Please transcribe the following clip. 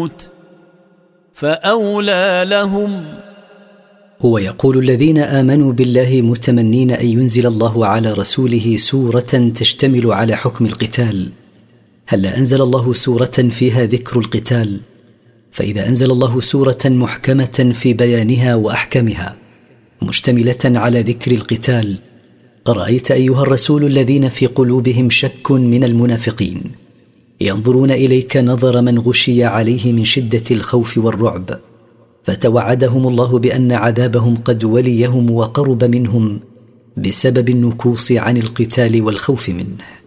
البيوت فأولى لهم. هو يقول الذين آمنوا بالله متمنين أن ينزل الله على رسوله سورة تشتمل على حكم القتال. هل أنزل الله سورة فيها ذكر القتال؟ فإذا أنزل الله سورة محكمة في بيانها وأحكامها مشتملة على ذكر القتال، رأيت أيها الرسول الذين في قلوبهم شك من المنافقين ينظرون إليك نظر من غشي عليه من شدة الخوف والرعب، فتوعدهم الله بأن عذابهم قد وليهم وقرب منهم بسبب النكوص عن القتال والخوف منه.